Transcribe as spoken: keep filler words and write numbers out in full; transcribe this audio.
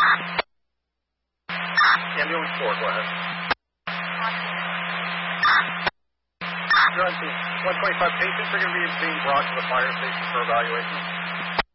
Ambulance four, go ahead. one twenty-five patients are going to be being brought to the fire station for evaluation.